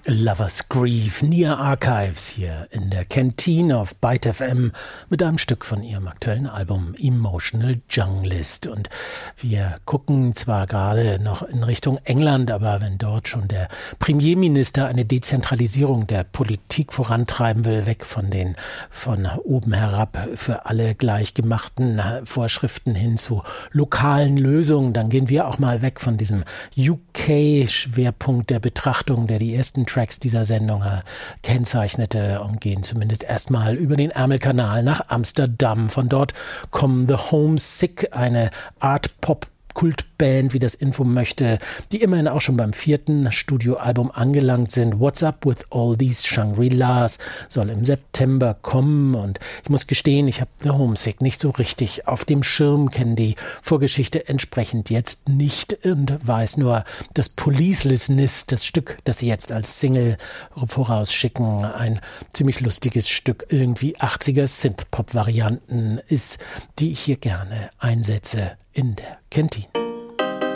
Lover's Grief, Nia Archives hier in der Kantine auf Byte FM mit einem Stück von ihrem aktuellen Album Emotional Junglist. Und wir gucken zwar gerade noch in Richtung England, aber wenn dort schon der Premierminister eine Dezentralisierung der Politik vorantreiben will, weg von den von oben herab für alle gleich gemachten Vorschriften hin zu lokalen Lösungen, dann gehen wir auch mal weg von diesem UK-Schwerpunkt der Betrachtung, der die ersten Tracks dieser Sendung kennzeichnete, und gehen zumindest erstmal über den Ärmelkanal nach Amsterdam. Von dort kommen The Homesick, eine Art-Pop Kultband, wie das Info möchte, die immerhin auch schon beim 4. Studioalbum angelangt sind. What's Up with All These Shangri-Las soll im September kommen, und ich muss gestehen, ich habe The Homesick nicht so richtig auf dem Schirm, kenne die Vorgeschichte entsprechend jetzt nicht und weiß nur, dass Policelessness, das Stück, das sie jetzt als Single vorausschicken, ein ziemlich lustiges Stück, irgendwie 80er Synth-Pop-Varianten ist, die ich hier gerne einsetze in der Kantine.